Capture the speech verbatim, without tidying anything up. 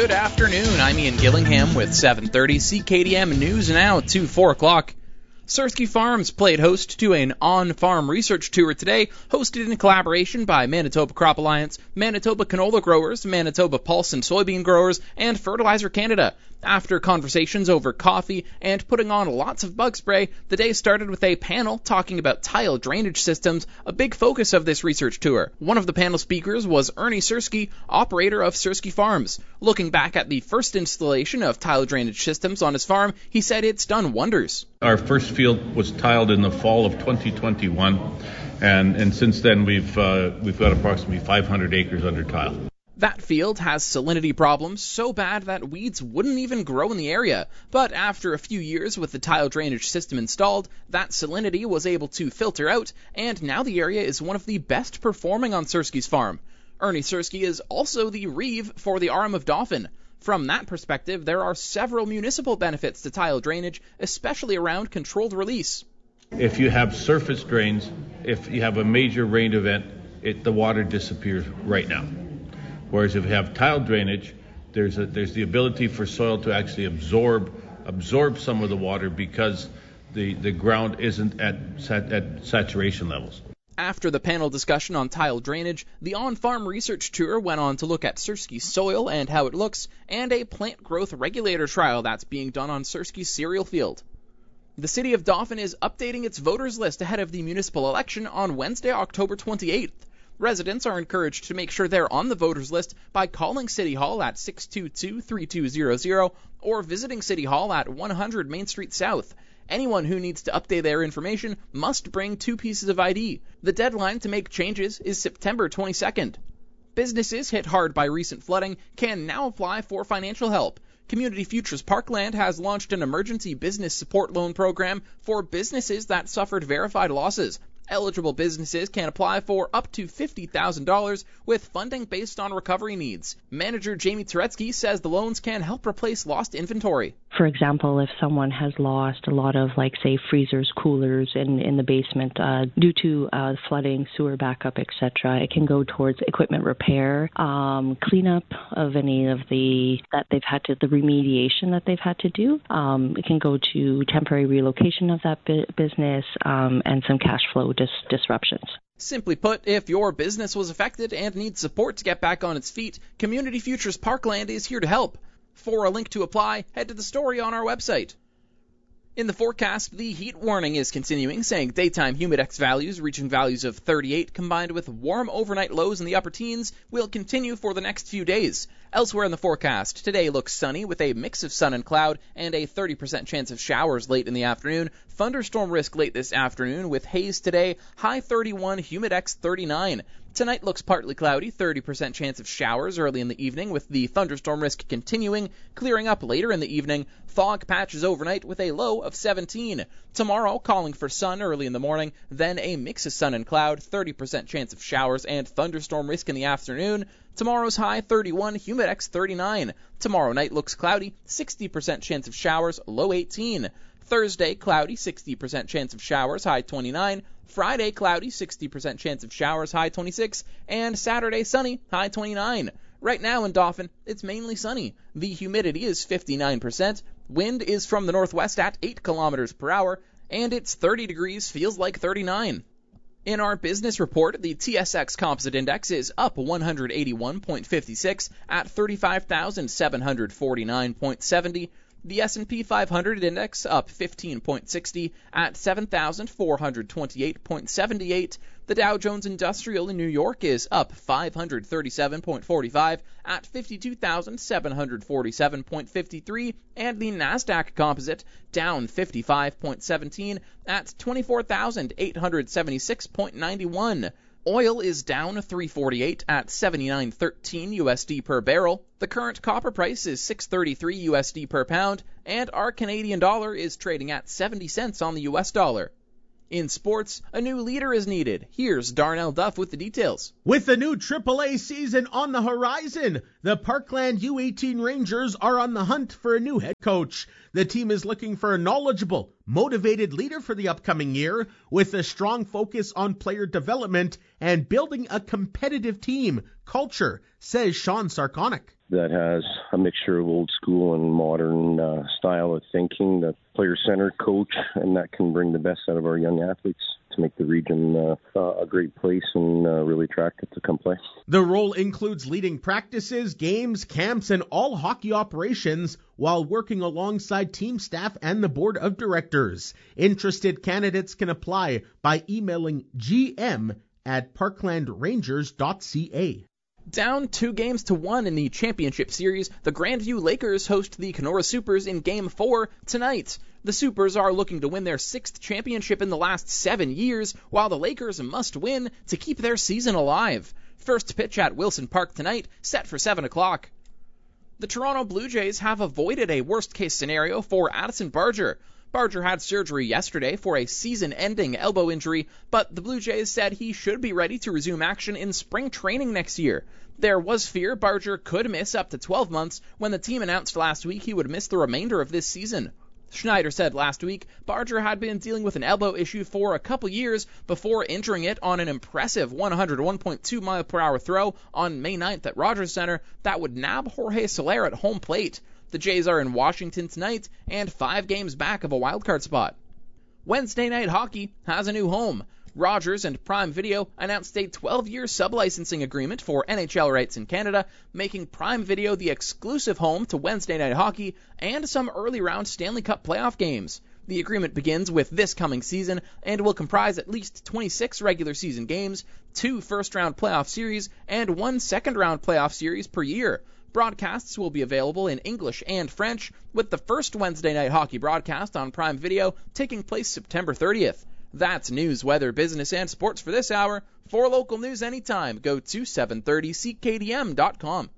Good afternoon. I'm Ian Gillingham with seven thirty C K D M News Now to four o'clock. Sersky Farms played host to an on-farm research tour today, hosted in collaboration by Manitoba Crop Alliance, Manitoba Canola Growers, Manitoba Pulse and Soybean Growers, and Fertilizer Canada. After conversations over coffee and putting on lots of bug spray, the day started with a panel talking about tile drainage systems, a big focus of this research tour. One of the panel speakers was Ernie Sersky, operator of Sersky Farms. Looking back at the first installation of tile drainage systems on his farm, he said it's done wonders. Our first field was tiled in the fall of twenty twenty-one, and, and since then we've uh, we've got approximately five hundred acres under tile. That field has salinity problems so bad that weeds wouldn't even grow in the area, but after a few years with the tile drainage system installed, that salinity was able to filter out, and now the area is one of the best performing on Sersky's farm. Ernie Sersky is also the reeve for the Arm of Dauphin. From that perspective, there are several municipal benefits to tile drainage, especially around controlled release. If you have surface drains, if you have a major rain event, it, the water disappears right now. Whereas if you have tile drainage, there's a, there's the ability for soil to actually absorb absorb some of the water because the, the ground isn't at, sat, at saturation levels. After the panel discussion on tile drainage, the on-farm research tour went on to look at Sersky's soil and how it looks, and a plant growth regulator trial that's being done on Sersky's cereal field. The City of Dauphin is updating its voters list ahead of the municipal election on Wednesday, October twenty-eighth. Residents are encouraged to make sure they're on the voters list by calling City Hall at six two two, three two zero zero or visiting City Hall at one hundred Main Street South. Anyone who needs to update their information must bring two pieces of I D. The deadline to make changes is September twenty-second. Businesses hit hard by recent flooding can now apply for financial help. Community Futures Parkland has launched an emergency business support loan program for businesses that suffered verified losses. Eligible businesses can apply for up to fifty thousand dollars with funding based on recovery needs. Manager Jamie Turetsky says the loans can help replace lost inventory. For example, if someone has lost a lot of, like, say, freezers, coolers in, in the basement uh, due to uh, flooding, sewer backup, et cetera, it can go towards equipment repair, um, cleanup of any of the that they've had to, the remediation that they've had to do. Um, it can go to temporary relocation of that bu- business um, and some cash flow dis- disruptions. Simply put, if your business was affected and needs support to get back on its feet, Community Futures Parkland is here to help. For a link to apply, head to the story on our website. In the forecast, the heat warning is continuing, saying daytime humidex values reaching values of thirty-eight combined with warm overnight lows in the upper teens will continue for the next few days. Elsewhere in the forecast, today looks sunny with a mix of sun and cloud and a thirty percent chance of showers late in the afternoon. Thunderstorm risk late this afternoon with haze today, high thirty-one, humidex thirty-nine. Tonight looks partly cloudy, thirty percent chance of showers early in the evening with the thunderstorm risk continuing, clearing up later in the evening. Fog patches overnight with a low of seventeen. Tomorrow, calling for sun early in the morning, then a mix of sun and cloud, thirty percent chance of showers and thunderstorm risk in the afternoon. Tomorrow's high thirty-one, humidex thirty-nine. Tomorrow night looks cloudy, sixty percent chance of showers, low eighteen. Thursday, cloudy, sixty percent chance of showers, high twenty-nine. Friday, cloudy, sixty percent chance of showers, high twenty-six. And Saturday, sunny, high twenty-nine. Right now in Dauphin, it's mainly sunny. The humidity is fifty-nine percent. Wind is from the northwest at eight kilometers per hour. And it's thirty degrees, feels like thirty-nine. In our business report, the T S X Composite Index is up one hundred eighty-one point five six at thirty-five thousand seven hundred forty-nine point seven zero. The S and P five hundred Index up fifteen point six zero at seven thousand four hundred twenty-eight point seven eight. The Dow Jones Industrial in New York is up five hundred thirty-seven point four five at fifty-two thousand seven hundred forty-seven point five three, and the Nasdaq Composite down fifty-five point one seven at twenty-four thousand eight hundred seventy-six point nine one. Oil is down three forty-eight at seventy-nine thirteen U S D per barrel. The current copper price is six thirty-three U S D per pound, and our Canadian dollar is trading at seventy cents on the U S dollar. In sports, a new leader is needed. Here's Darnell Duff with the details. With the new triple A season on the horizon, the Parkland U eighteen Rangers are on the hunt for a new head coach. The team is looking for a knowledgeable, motivated leader for the upcoming year with a strong focus on player development and building a competitive team culture, says Sean Sarkonic. That has a mixture of old school and modern uh, style of thinking, that player-centered coach, and that can bring the best out of our young athletes to make the region uh, uh, a great place and uh, really attractive to come play. The role includes leading practices, games, camps, and all hockey operations while working alongside team staff and the board of directors. Interested candidates can apply by emailing g m at parkland rangers dot c a. Down two games to one in the championship series, the Grandview Lakers host the Kenora Supers in Game four tonight. The Supers are looking to win their sixth championship in the last seven years, while the Lakers must win to keep their season alive. First pitch at Wilson Park tonight, set for seven o'clock. The Toronto Blue Jays have avoided a worst-case scenario for Addison Barger. Barger had surgery yesterday for a season-ending elbow injury, but the Blue Jays said he should be ready to resume action in spring training next year. There was fear Barger could miss up to twelve months when the team announced last week he would miss the remainder of this season. Schneider said last week Barger had been dealing with an elbow issue for a couple years before injuring it on an impressive one oh one point two mile per hour throw on May ninth at Rogers Center that would nab Jorge Soler at home plate. The Jays are in Washington tonight and five games back of a wildcard spot. Wednesday Night Hockey has a new home. Rogers and Prime Video announced a twelve-year sub-licensing agreement for N H L rights in Canada, making Prime Video the exclusive home to Wednesday Night Hockey and some early-round Stanley Cup playoff games. The agreement begins with this coming season and will comprise at least twenty-six regular season games, two first-round playoff series, and one second-round playoff series per year. Broadcasts will be available in English and French, with the first Wednesday Night Hockey broadcast on Prime Video taking place September thirtieth. That's news, weather, business, and sports for this hour. For local news anytime, go to seven thirty C K D M dot com.